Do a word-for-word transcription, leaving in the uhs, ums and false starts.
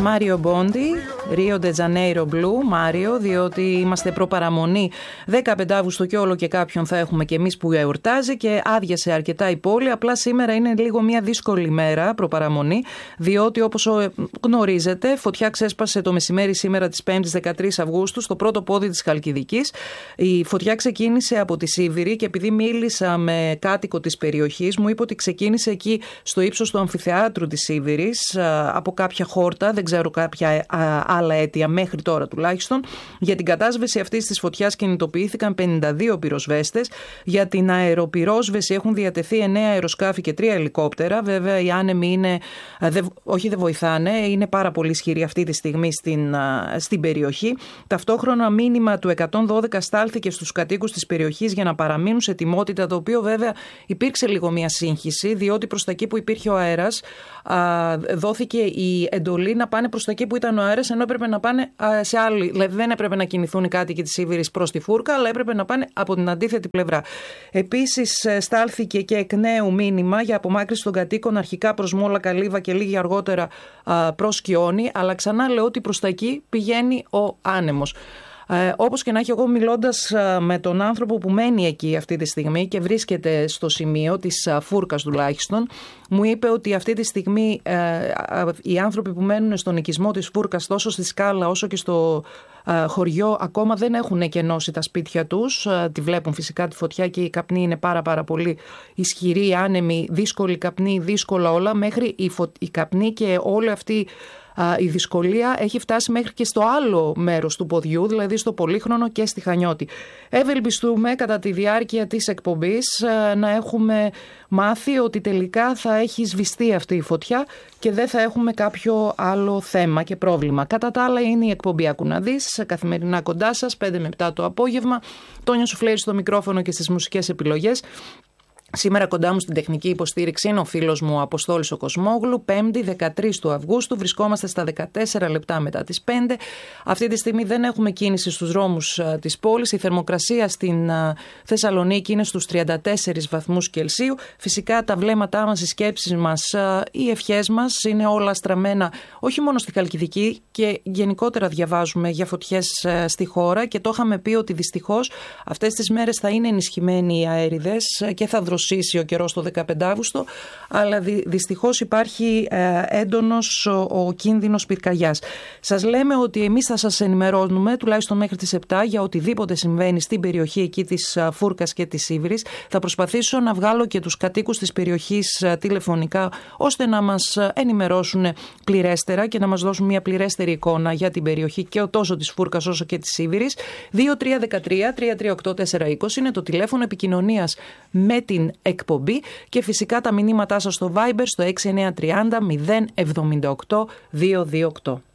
Μάριο Μπόντι, Rio de Janeiro Blue, Μάριο, διότι είμαστε προπαραμονή δεκαπέντε Αυγούστου και όλο και κάποιον θα έχουμε και εμείς που εορτάζει και άδειασε αρκετά η πόλη. Απλά σήμερα είναι λίγο μια δύσκολη μέρα προπαραμονή, διότι όπως γνωρίζετε, φωτιά ξέσπασε το μεσημέρι σήμερα της πέμπτης δεκατρείς Αυγούστου στο πρώτο πόδι της Χαλκιδικής. Η φωτιά ξεκίνησε από τη Σίβηρη και επειδή μίλησα με κάτοικο της περιοχής, μου είπε ότι ξεκίνησε εκεί στο ύψος του αμφιθεάτρου της Σίβηρης, από κάποια χόρτα, δεν ξέρω κάποια άλλα αίτια μέχρι τώρα τουλάχιστον. Για την κατάσβεση αυτής της φωτιάς κινητοποιήθηκαν πενήντα δύο πυροσβέστες. Για την αεροπυρόσβεση έχουν διατεθεί εννέα αεροσκάφη και τρία ελικόπτερα. Βέβαια οι άνεμοι είναι, δε, όχι δεν βοηθάνε, είναι πάρα πολύ ισχυροί αυτή τη στιγμή στην, στην περιοχή. Ταυτόχρονα μήνυμα του εκατόν δώδεκα στάλθηκε στους κατοίκους της περιοχής για να παραμείνουν σε ετοιμότητα, το οποίο βέβαια υπήρξε λίγο μια σύγχυση, διότι προς τα εκεί που υπήρχε ο αέρας α, δόθηκε η εντολή να πάνε προς τα εκεί που ήταν ο αέρας, ενώ έπρεπε να πάνε α, σε άλλη. Δηλαδή δεν έπρεπε να κινηθούν οι κάτοικοι της Σίβηρης προς τη Φούρκα, αλλά έπρεπε να πάνε από την αντίθετη πλευρά. Επίσης στάλθηκε και εκ νέου μήνυμα για απομάκρυνση των κατοίκων αρχικά προς Μόλα Καλύβα και λίγη αργότερα α, προς Κιόνι, αλλά ξανά λέω ότι προς τα εκεί πηγαίνει ο άνεμος. Ε, όπως και να έχει, εγώ μιλώντας ε, με τον άνθρωπο που μένει εκεί αυτή τη στιγμή και βρίσκεται στο σημείο της ε, Φούρκας τουλάχιστον, μου είπε ότι αυτή τη στιγμή ε, ε, οι άνθρωποι που μένουν στον οικισμό της Φούρκας τόσο στη Σκάλα όσο και στο ε, χωριό ακόμα δεν έχουν εκενώσει τα σπίτια τους. Ε, τη βλέπουν φυσικά τη φωτιά και η καπνή είναι πάρα πάρα πολύ ισχυρή, άνεμη, δύσκολη καπνή, δύσκολα όλα, μέχρι η, φω... η καπνή και όλη αυτή η δυσκολία έχει φτάσει μέχρι και στο άλλο μέρος του ποδιού, δηλαδή στο Πολύχρονο και στη Χανιώτη. Ευελπιστούμε κατά τη διάρκεια της εκπομπής να έχουμε μάθει ότι τελικά θα έχει σβηστεί αυτή η φωτιά και δεν θα έχουμε κάποιο άλλο θέμα και πρόβλημα. Κατά τα άλλα είναι η εκπομπή Άκου να δεις, καθημερινά κοντά σας, πέντε με επτά το απόγευμα. Τόνια Σουφλέρη στο μικρόφωνο και στις μουσικές επιλογές. Σήμερα κοντά μου στην τεχνική υποστήριξη είναι ο φίλος μου Αποστόλης ο Κοσμόγλου. Πέμπτη δεκατρείς του Αυγούστου, βρισκόμαστε στα δεκατέσσερα λεπτά μετά τις πέντε. Αυτή τη στιγμή δεν έχουμε κίνηση στους δρόμους α, της πόλης. Η θερμοκρασία στην α, Θεσσαλονίκη είναι στους τριάντα τέσσερις βαθμούς Κελσίου. Φυσικά τα βλέμματά μας, οι σκέψεις μας, α, οι ευχές μας είναι όλα στραμμένα όχι μόνο στη Χαλκιδική και γενικότερα διαβάζουμε για φωτιές α, στη χώρα και το είχαμε πει ότι δυστυχώς αυτές τις μέρες θα είναι ενισχυμένοι οι αέριδες και θα δροσίσουν ο καιρός το δεκαπέντε Αυγούστου, αλλά δυ, δυστυχώς υπάρχει ε, έντονος ο, ο κίνδυνος πυρκαγιάς. Σας λέμε ότι εμείς θα σας ενημερώνουμε τουλάχιστον μέχρι τις επτά για οτιδήποτε συμβαίνει στην περιοχή εκεί της α, Φούρκας και της Σίβηρης. Θα προσπαθήσω να βγάλω και τους κατοίκους της περιοχής α, τηλεφωνικά, ώστε να μας ενημερώσουν πληρέστερα και να μας δώσουν μια πληρέστερη εικόνα για την περιοχή και τόσο της Φούρκας όσο και της Σίβηρης. δύο τρία ένα τρία τρία τρία οκτώ τέσσερα είκοσι είναι το τηλέφωνο επικοινωνίας με την εκπομπή και φυσικά τα μηνύματά σας στο Viber στο έξι εννιά τρία μηδέν εβδομήντα οκτώ διακόσια είκοσι οκτώ.